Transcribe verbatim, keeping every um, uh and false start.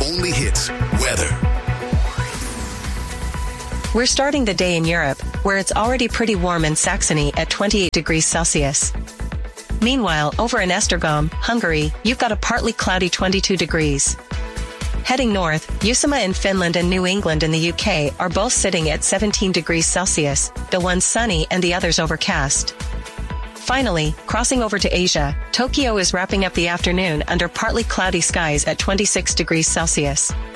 only hits weather. We're starting the day in Europe, where it's already pretty warm in Saxony at twenty-eight degrees Celsius. Meanwhile, over in Esztergom, Hungary, you've got a partly cloudy twenty-two degrees. Heading north, Uusimaa in Finland and New England in the U K are both sitting at seventeen degrees Celsius, the one sunny and the others overcast. Finally, crossing over to Asia, Tokyo is wrapping up the afternoon under partly cloudy skies at twenty-six degrees Celsius.